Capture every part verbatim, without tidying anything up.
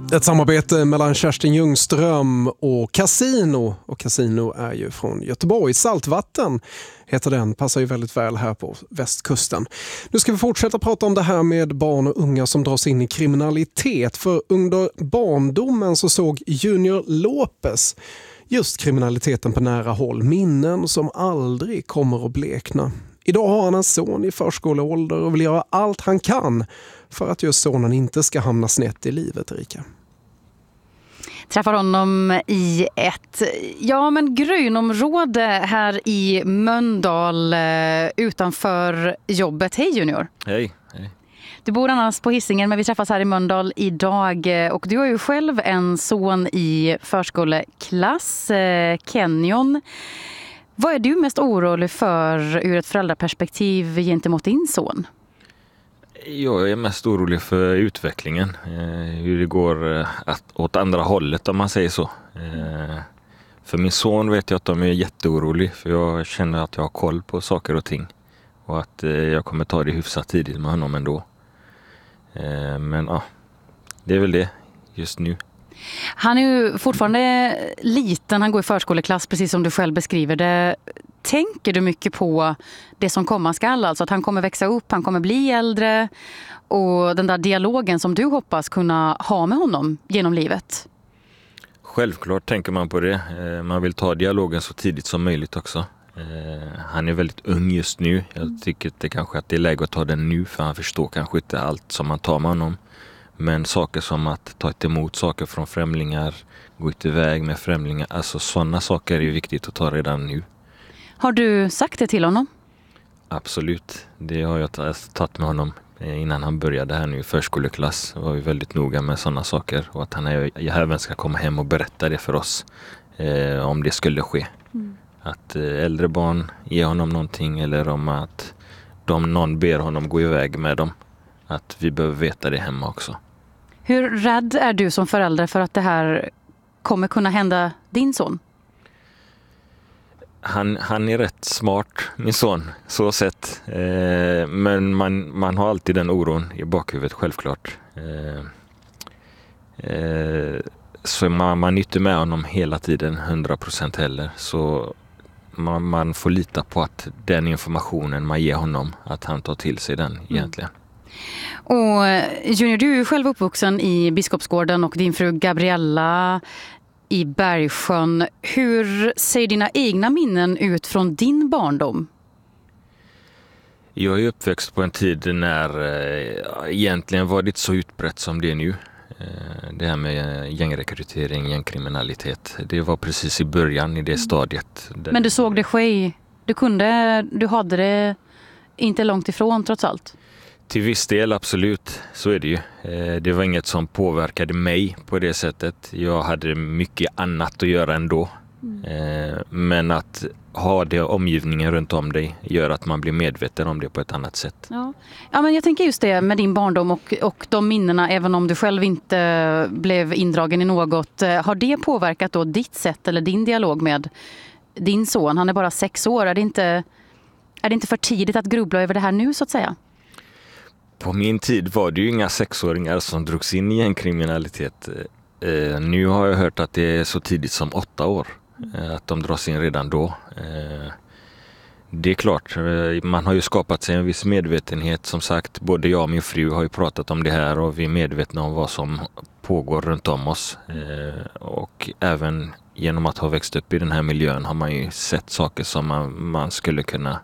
Ett samarbete mellan Kerstin Ljungström och Casino. Och Casino är ju från Göteborg. Saltvatten heter den, passar ju väldigt väl här på västkusten. Nu ska vi fortsätta prata om det här med barn och unga som dras in i kriminalitet. För under barndomen så såg Junior Lopez just kriminaliteten på nära håll. Minnen som aldrig kommer att blekna. Idag har han en son i förskoleålder och vill göra allt han kan för att just sonen inte ska hamna snett i livet, Erika. Träffar honom i ett ja, men grönområde här i Mölndal utanför jobbet. Hej Junior! Hej, hej. Du bor annars på Hisingen, men vi träffas här i Mölndal idag. Och du har ju själv en son i förskoleklass, Kenyon. Vad är du mest orolig för ur ett föräldraperspektiv gentemot din son? Jag är mest orolig för utvecklingen. Hur det går åt andra hållet, om man säger så. För min son vet jag att de är jätteorolig. För jag känner att jag har koll på saker och ting. Och att jag kommer ta det hyfsat tidigt med honom ändå. Men ja, det är väl det just nu. Han är ju fortfarande liten, han går i förskoleklass precis som du själv beskriver det. Tänker du mycket på det som komma skall, alltså att han kommer växa upp, han kommer bli äldre och den där dialogen som du hoppas kunna ha med honom genom livet? Självklart tänker man på det. Man vill ta dialogen så tidigt som möjligt också. Han är väldigt ung just nu. Jag tycker att det kanske att det är läge att ta den nu, för han förstår kanske inte allt som man tar med honom. Men saker som att ta emot saker från främlingar, gå ut iväg med främlingar, alltså sådana saker är ju viktigt att ta redan nu. Har du sagt det till honom? Absolut, det har jag tagit med honom innan han började här nu i förskoleklass. Jag var ju väldigt noga med sådana saker och att han även ska komma hem och berätta det för oss eh, om det skulle ske. Mm. Att eh, äldre barn ger honom någonting eller om att de, någon ber honom gå iväg med dem. Att vi behöver veta det hemma också. Hur rädd är du som förälder för att det här kommer kunna hända din son? Han, han är rätt smart, min son, så sett. Eh, men man, man har alltid den oron i bakhuvudet, självklart. Eh, eh, så man, man är inte med honom hela tiden, hundra procent heller. Så man, man får lita på att den informationen man ger honom, att han tar till sig den egentligen. Mm. Och Junior, du är ju själv uppvuxen i Biskopsgården och din fru Gabriella i Bergsjön. Hur ser dina egna minnen ut från din barndom? Jag är uppväxt på en tid när äh, egentligen var det inte så utbrett som det är nu. Äh, det här med gängrekrytering, gängkriminalitet. Det var precis i början i det stadiet. Men du såg det ske? Du kunde, du hade det inte långt ifrån trots allt? Till viss del, absolut. Så är det ju. Det var inget som påverkade mig på det sättet. Jag hade mycket annat att göra ändå. Mm. Men att ha det omgivningen runt om dig gör att man blir medveten om det på ett annat sätt. Ja, ja men jag tänker just det med din barndom och, och de minnena, även om du själv inte blev indragen i något. Har det påverkat då ditt sätt eller din dialog med din son? Han är bara sex år. Är det inte, är det inte för tidigt att grubbla över det här nu så att säga? På min tid var det ju inga sexåringar som drogs in i en kriminalitet. Eh, nu har jag hört att det är så tidigt som åtta år. Eh, att de dras in redan då. Eh, det är klart, eh, man har ju skapat sig en viss medvetenhet. Som sagt, både jag och min fru har ju pratat om det här och vi är medvetna om vad som pågår runt om oss. Eh, och även genom att ha växt upp i den här miljön har man ju sett saker som man, man skulle kunna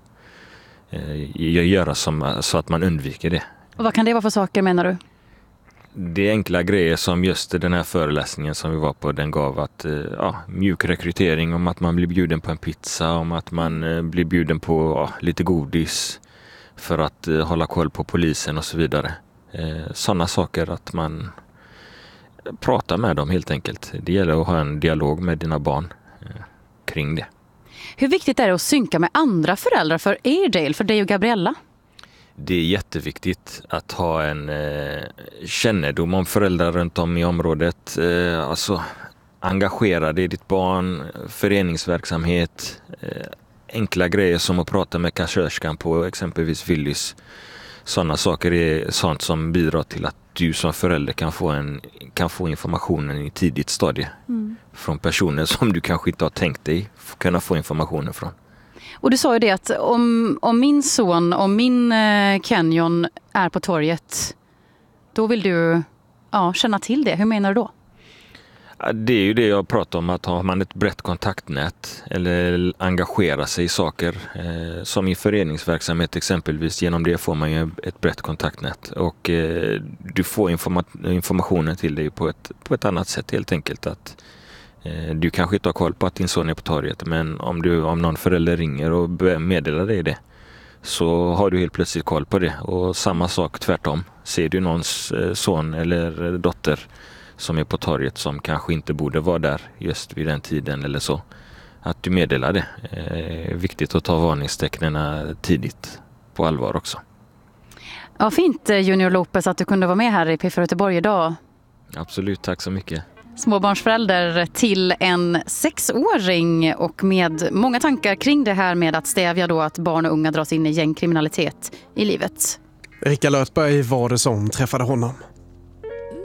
eh, göra som, så att man undviker det. Och vad kan det vara för saker menar du? Det är enkla grejer som just den här föreläsningen som vi var på, den gav att ja, mjuk rekrytering, om att man blir bjuden på en pizza, om att man blir bjuden på ja, lite godis för att eh, hålla koll på polisen och så vidare. Eh, sådana saker att man pratar med dem helt enkelt. Det gäller att ha en dialog med dina barn eh, kring det. Hur viktigt är det att synka med andra föräldrar för er del, för dig och Gabriella? Det är jätteviktigt att ha en eh, kännedom om föräldrar runt om i området. Eh, alltså engagerade i ditt barn, föreningsverksamhet, eh, enkla grejer som att prata med kassörskan på exempelvis Willys. Sådana saker är sånt som bidrar till att du som förälder kan få, en, kan få informationen i tidigt stadie. Mm. Från personer som du kanske inte har tänkt dig kunna få informationen från. Och du sa ju det att om, om min son, om min eh, Kenyon är på torget, då vill du ja, känna till det. Hur menar du då? Det är ju det jag pratar om, att har man ett brett kontaktnät eller engagera sig i saker eh, som i föreningsverksamhet exempelvis, genom det får man ju ett brett kontaktnät och eh, du får informa- informationen till dig på ett, på ett annat sätt helt enkelt. Att eh, du kanske inte har koll på att din son är på torget, men om, du, om någon förälder ringer och meddelar dig det, så har du helt plötsligt koll på det. Och samma sak tvärtom, ser du någons eh, son eller dotter som är på torget som kanske inte borde vara där just vid den tiden eller så, att du meddelar det. Det är viktigt att ta varningstecknen tidigt på allvar också. Ja, fint Junior Lopez att du kunde vara med här i P fyra Göteborg idag. Absolut, tack så mycket. Småbarnsförälder till en sexåring och med många tankar kring det här med att stävja då att barn och unga dras in i gängkriminalitet i livet. Erika Lötberg var det som träffade honom.